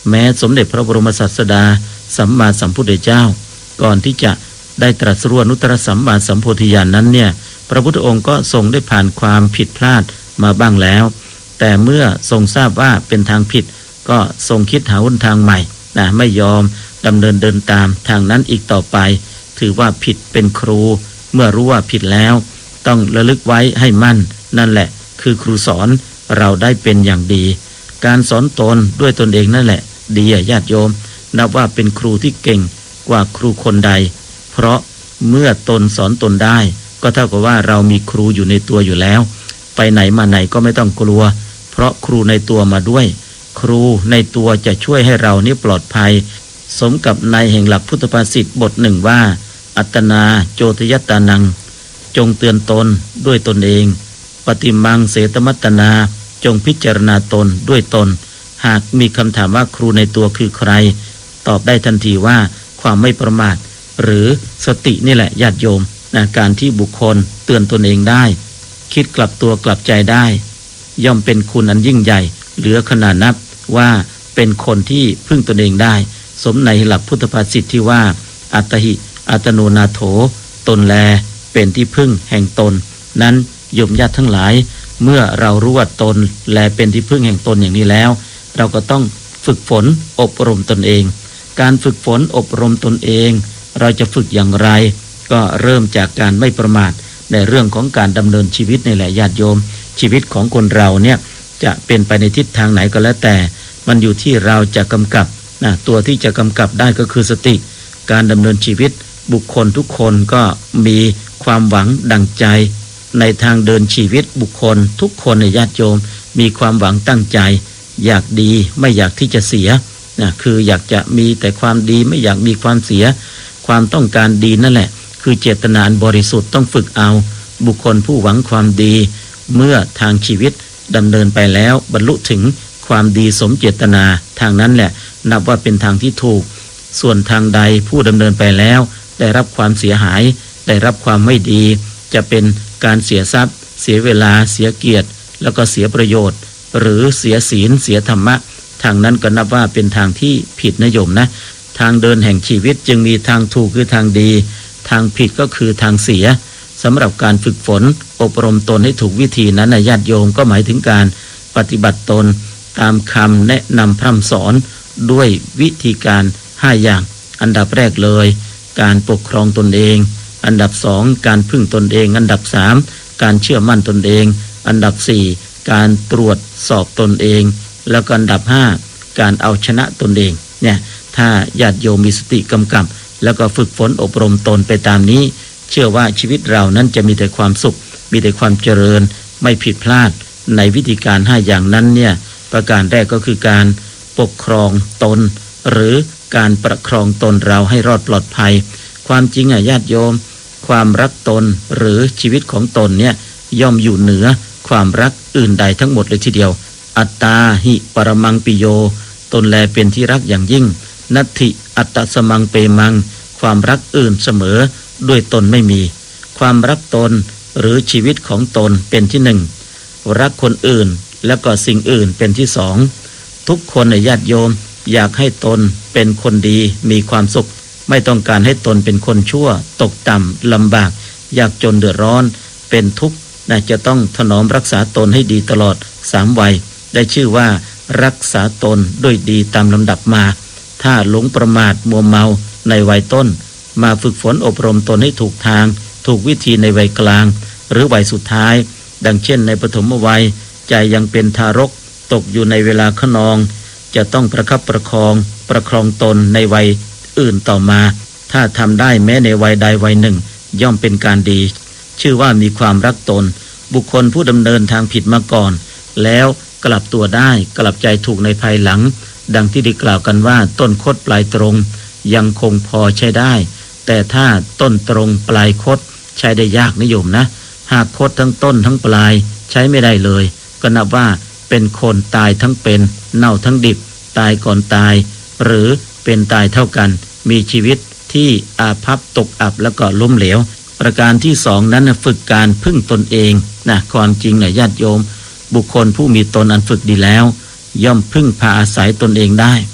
แม้สมเด็จพระบรมศาสดาสัมมาสัมพุทธเจ้าก่อนที่จะได้ตรัสรู้อนุตตรสัมมาสัมโพธิญาณนั้นเนี่ยพระพุทธองค์ก็ทรงได้ผ่านความผิดพลาดมาบ้างแล้วแต่เมื่อทรงทราบว่าเป็นทางผิดก็ทรงคิดหาหนทางใหม่ไม่ยอมดำเนินเดินตามทางนั้นอีกต่อไปถือว่าผิดเป็นครูเมื่อรู้ว่าผิดแล้วต้องระลึกไว้ให้มั่นนั่นแหละคือครูสอนเราได้เป็นอย่างดีการสอนตนด้วยตนเองนั่นแหละดีญาติโยมนับว่าเป็นครูที่เก่งกว่าครูคนใดเพราะเมื่อตนสอนตนได้ก็เท่ากับว่าเรามีครูอยู่ในตัวอยู่แล้วไปไหนมาไหนก็ไม่ต้องกลัวเพราะครูในตัวมาด้วยครูในตัวจะช่วยให้เรานี่ปลอดภัยสมกับในแห่งหลักพุทธภาษิตบทหนึ่งว่าอัตตนาโจทยัตตานังจงเตือนตนด้วยตนเองปฏิมังเสตมัตตนาจงพิจารณาตนด้วยตนหากมีคำถามว่าครูในตัวคือใครตอบได้ทันทีว่าความไม่ประมาทหรือสตินี่แหละญาติโยมการที่บุคคลเตือนตนเองได้คิดกลับตัวกลับใจได้ย่อมเป็นคุณอันยิ่งใหญ่เหลือขนานับว่าเป็นคนที่พึ่งตนเองได้สมในหลักพุทธภาษิตที่ว่าอัตหิอัตโนนาโถตนแลเป็นที่พึ่งแห่งตนนั้นโยมญาติทั้งหลายเมื่อเรารู้ว่าตนแลเป็นที่พึ่งแห่งตนอย่างนี้แล้วเราก็ต้องฝึกฝนอบรมตนเองการฝึกฝนอบรมตนเองเราจะฝึกอย่างไรก็เริ่มจากการไม่ประมาทในเรื่องของการดำเนินชีวิตในแหละญาติโยมชีวิตของคนเราเนี่ยจะเป็นไปในทิศทางไหนก็แล้วแต่มันอยู่ที่เราจะกำกับตัวที่จะกำกับได้ก็คือสติการดำเนินชีวิตบุคคลทุกคนก็มีความหวังดังใจในทางเดินชีวิตบุคคลทุกคนในญาติโยมมีความหวังตั้งใจอยากดีไม่อยากที่จะเสียคืออยากจะมีแต่ความดีไม่อยากมีความเสียความต้องการดีนั่นแหละคือเจตนาอันบริสุทธิ์ต้องฝึกเอาบุคคลผู้หวังความดีเมื่อทางชีวิตดำเนินไปแล้วบรรลุถึงความดีสมเจตนาทางนั้นแหละนับว่าเป็นทางที่ถูกส่วนทางใดผู้ดำเนินไปแล้วได้รับความเสียหายได้รับความไม่ดีจะเป็นการเสียทรัพย์เสียเวลาเสียเกียรติแล้วก็เสียประโยชน์หรือเสียศีลเสียธรรมะทางนั้นก็นับว่าเป็นทางที่ผิดนะโยมนะทางเดินแห่งชีวิตจึงมีทางถูกคือทางดีทางผิดก็คือทางเสียสำหรับการฝึกฝนอบรมตนให้ถูกวิธีนั้นญาติโยมก็หมายถึงการปฏิบัติตนตามคำแนะนำพร่ำสอนด้วยวิธีการ5อย่างอันดับแรกเลยการปกครองตนเองอันดับ2การพึ่งตนเองอันดับ3การเชื่อมั่นตนเองอันดับ4การตรวจสอบตนเองแล้วก็อันดับ5การเอาชนะตนเองเนี่ยถ้าญาติโยมมีสติกำกับแล้วก็ฝึกฝนอบรมตนไปตามนี้เชื่อว่าชีวิตเรานั้นจะมีแต่ความสุขมีแต่ความเจริญไม่ผิดพลาดในวิธีการ5อย่างนั้นเนี่ยประการแรกก็คือการปกครองตนหรือการประคองตนเราให้รอดปลอดภัยความจริงญาติโยมความรักตนหรือชีวิตของตนเนี่ยย่อมอยู่เหนือความรักอื่นใดทั้งหมดเลยทีเดียวอัตตาหิปรมังปิโยตนแลเป็นที่รักอย่างยิ่งนัตถิอัตตสมังเปมังความรักอื่นเสมอด้วยตนไม่มีความรักตนหรือชีวิตของตนเป็นที่หนึ่งรักคนอื่นแล้วก็สิ่งอื่นเป็นที่สองทุกคนในญาติโยมอยากให้ตนเป็นคนดีมีความสุขไม่ต้องการให้ตนเป็นคนชั่วตกต่ำลำบากยากจนเดือดร้อนเป็นทุกข์จะต้องถนอมรักษาตนให้ดีตลอด3วัยได้ชื่อว่ารักษาตนด้วยดีตามลำดับมาถ้าหลงประมาทมัวเมาในวัยต้นมาฝึกฝนอบรมตนให้ถูกทางถูกวิธีในวัยกลางหรือวัยสุดท้ายดังเช่นในปฐมวัยใจยังเป็นทารกตกอยู่ในเวลาขนองจะต้องประคับประคองตนในวัยอื่นต่อมาถ้าทำได้แม้ในวัยใดวัยหนึ่งย่อมเป็นการดีชื่อว่ามีความรักตนบุคคลผู้ดำเนินทางผิดมาก่อนแล้วกลับตัวได้กลับใจถูกในภายหลังดังที่ได้กล่าวกันว่าต้นคดปลายตรงยังคงพอใช้ได้แต่ถ้าต้นตรงปลายคดใช้ได้ยากนิยมนะหากคดทั้งต้นทั้งปลายใช้ไม่ได้เลยก็นับว่าเป็นคนตายทั้งเป็นเน่าทั้งดิบตายก่อนตายหรือเป็นตายเท่ากันมีชีวิตที่อาภัพตกอับแล้วก็ล้มเหลวประการที่2นั้นฝึกการพึ่งตนเองความจริงญาติโยมบุคคลผู้มีตนอันฝึกดีแล้วย่อมพึ่งพาอาศัยตนเองได้